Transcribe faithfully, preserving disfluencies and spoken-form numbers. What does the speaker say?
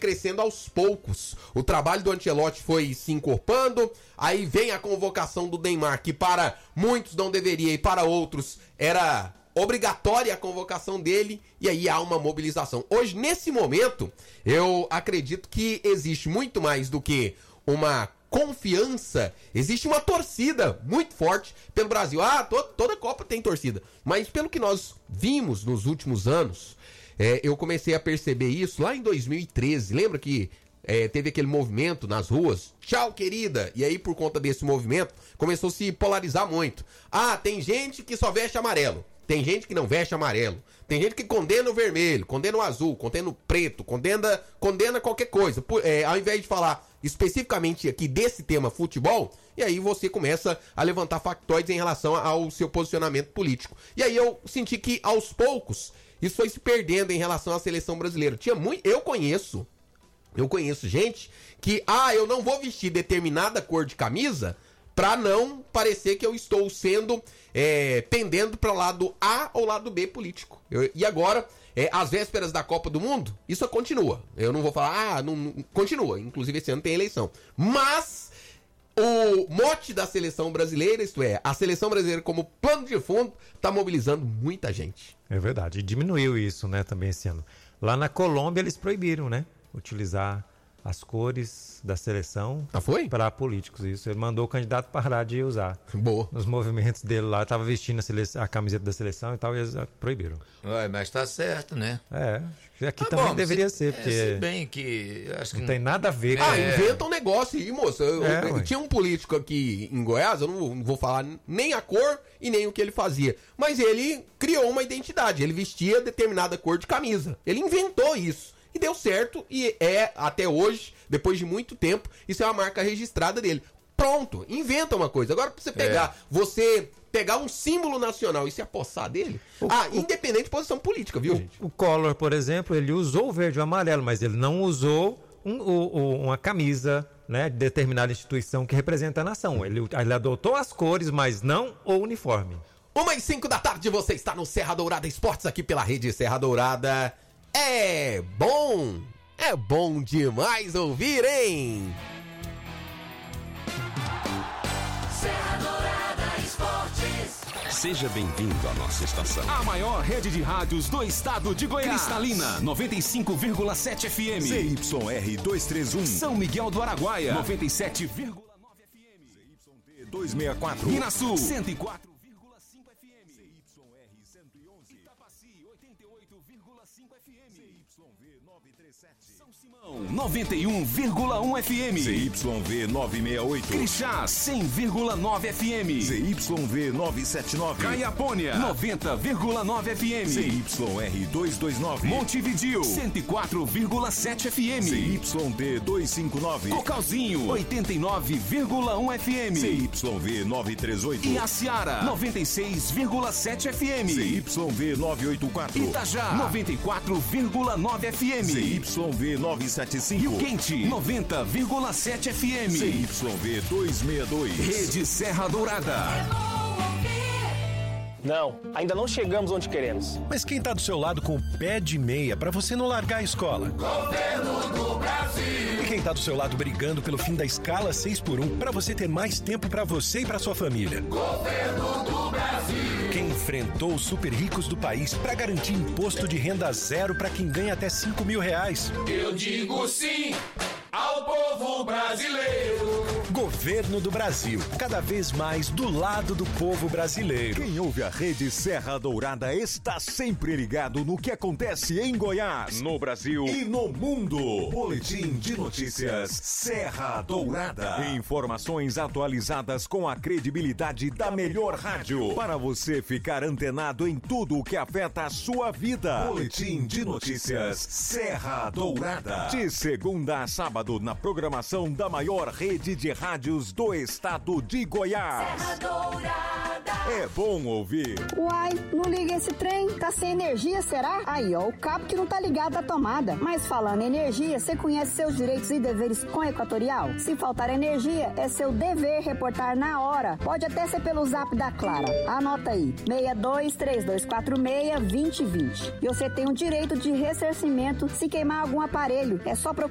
crescendo aos poucos. O trabalho do Ancelotti foi se encorpando, aí vem a convocação do Neymar, que para muitos não deveria e para outros era obrigatória a convocação dele, e aí há uma mobilização. Hoje, nesse momento, eu acredito que existe muito mais do que uma confiança, existe uma torcida muito forte pelo Brasil. Ah, to- toda Copa tem torcida, mas pelo que nós vimos nos últimos anos, é, eu comecei a perceber isso lá em dois mil e treze. Lembra que é, teve aquele movimento nas ruas? Tchau, querida! E aí, por conta desse movimento, começou a se polarizar muito. Ah, tem gente que só veste amarelo. Tem gente que não veste amarelo. Tem gente que condena o vermelho, condena o azul, condena o preto, condena, condena qualquer coisa. Por, é, ao invés de falar especificamente aqui desse tema futebol, e aí você começa a levantar factóides em relação ao seu posicionamento político. E aí eu senti que, aos poucos, isso foi se perdendo em relação à seleção brasileira. Tinha muito, eu conheço, eu conheço gente que, ah, eu não vou vestir determinada cor de camisa pra não parecer que eu estou sendo, é, pendendo para o lado A ou lado B político. Eu, e agora, é, às vésperas da Copa do Mundo, isso continua. Eu não vou falar, ah, não, não, continua. Inclusive esse ano tem eleição. Mas o mote da seleção brasileira, isto é, a seleção brasileira como plano de fundo, está mobilizando muita gente. É verdade. E diminuiu isso, né, também esse ano. Lá na Colômbia eles proibiram, né, utilizar as cores da seleção ah, foi? para políticos. Isso. Ele mandou o candidato parar de usar. Boa. Nos movimentos dele lá, estava vestindo a, seleção, a camiseta da seleção e tal, e eles proibiram. Ué, mas tá certo, né? É, aqui ah, também bom, deveria se, ser, porque é, se bem que acho que não tem nada a ver com... Ah, É. inventa um negócio aí, moça. Eu, É, eu, eu tinha um político aqui em Goiás, eu não vou, não vou falar nem a cor e nem o que ele fazia, mas ele criou uma identidade, ele vestia determinada cor de camisa. Ele inventou isso. E deu certo, e é, até hoje, depois de muito tempo, isso é uma marca registrada dele. Pronto, inventa uma coisa. Agora, pra você pegar, é. você pegar um símbolo nacional e se apossar dele, o, ah, o, independente de posição política, viu, o, gente? O Collor, por exemplo, ele usou o verde e o amarelo, mas ele não usou um, um, uma camisa, né, de determinada instituição que representa a nação. Ele, ele adotou as cores, mas não o uniforme. Uma e cinco da tarde, você está no Serra Dourada Esportes, aqui pela Rede Serra Dourada. É bom, é bom demais ouvir, hein? Serra Dourada Esportes. Seja bem-vindo à nossa estação. A maior rede de rádios do estado de Goiás. Cristalina, noventa e cinco vírgula sete F M. Z Y R duzentos e trinta e um. São Miguel do Araguaia, noventa e sete vírgula nove F M. Z Y T duzentos e sessenta e quatro. Minasul, cento e quatro vírgula cinco F M. Z Y R cento e onze. Itapaci, oitenta e oito vírgula cinco F M. Z Y V novecentos e trinta e sete. São Simão, noventa e um vírgula um F M. Z Y V novecentos e sessenta e oito. Crixás, cem vírgula nove F M. Z Y V novecentos e setenta e nove. Caiapônia, noventa vírgula nove F M. Z Y R duzentos e vinte e nove. Montevidéu, cento e quatro vírgula sete F M. Z Y D duzentos e cinquenta e nove. Cocalzinho, oitenta e nove vírgula um F M. Z Y V novecentos e trinta e oito. E Aciara, noventa e seis vírgula sete F M. Z Y V novecentos e oitenta e quatro. Itajá, noventa e quatro vírgula nove F M. Z Y V novecentos e setenta e cinco. Rio Quente, noventa vírgula sete F M. Z Y V duzentos e sessenta e dois. Rede Serra Dourada. Não, ainda não chegamos onde queremos. Mas quem tá do seu lado com o pé de meia pra você não largar a escola? Governo do Brasil. E quem tá do seu lado brigando pelo fim da escala seis por um pra você ter mais tempo pra você e pra sua família? Governo do Brasil. Quem enfrentou os super ricos do país pra garantir imposto de renda zero pra quem ganha até cinco mil reais? Eu digo sim ao povo brasileiro. Governo do Brasil, cada vez mais do lado do povo brasileiro. Quem ouve a Rede Serra Dourada está sempre ligado no que acontece em Goiás, no Brasil e no mundo. Boletim de notícias Serra Dourada. Informações atualizadas com a credibilidade da melhor rádio, para você ficar antenado em tudo o que afeta a sua vida. Boletim de notícias Serra Dourada. De segunda a sábado, na programação da maior rede de rádios do estado de Goiás. Serra Dourada. É bom ouvir. Uai, não liga esse trem? Tá sem energia, será? Aí, ó, o cabo que não tá ligado à tomada. Mas falando em energia, você conhece seus direitos e deveres com a Equatorial? Se faltar energia, é seu dever reportar na hora. Pode até ser pelo zap da Clara. Anota aí, seis dois três dois quatro seis, dois zero dois zero. E você tem o direito de ressarcimento se queimar algum aparelho. É só procurar